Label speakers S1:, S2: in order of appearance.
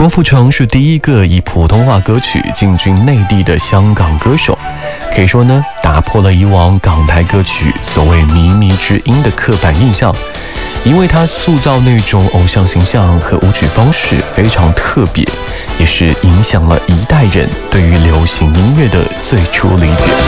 S1: 郭富城是第一个以普通话歌曲进军内地的香港歌手，可以说呢，打破了以往港台歌曲所谓靡靡之音的刻板印象。因为他塑造那种偶像形象和舞曲方式非常特别，也是影响了一代人对于流行音乐的最初理解。